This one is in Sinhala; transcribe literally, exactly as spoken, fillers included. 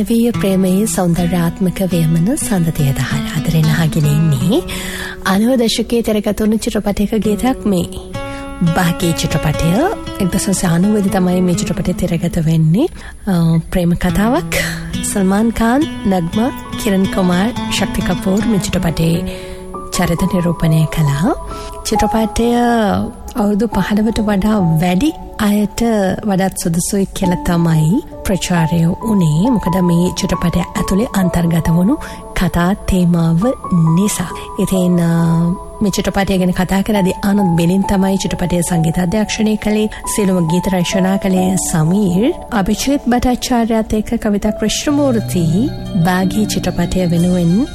වීය ප්‍රේමයේ සෞන්දර්යාත්මක වේමන සඳතිය දහල් අදරෙන අහගෙන ඉන්නේ අනූ දශකයේ තිරගත වුණු චිත්‍රපටයක ගීතයක් මේ. භාගී චිත්‍රපටය එක්දහස් අනූවදී තමයි මේ චිත්‍රපටය තිරගත වෙන්නේ. ප්‍රේම කතාවක්. සල්මාන් ખાન, නග්මා, කිරන් කුමාර්, ශක්ති කපූර් මේ චිත්‍රපටයේ චරිත නිරූපණය කළා. චිත්‍රපටය අවුරුදු පහළොවට වඩා වැඩි අයට වඩාත් සුදුසුයි කියලා තමයි ප්‍රචාරය වුණේ. මොකද මේ චිත්‍රපටය ඇතුලේ අන්තර්ගත වුණු කතා තේමාව නිසා. ඉතින් මේ චිත්‍රපටය ගැන කතා කරද්දී ආනන්ද බෙලින් තමයි චිත්‍රපටයේ සංගීත අධ්‍යක්ෂණය කළේ. සියලුම ගීත රචනා කළේ සමීර්. අභිජිත් භට්ටාචාර්යත් එක්ක කවිතා ක්‍රිෂ්ණමූර්ති භාගී චිත්‍රපටය වෙනුවෙන්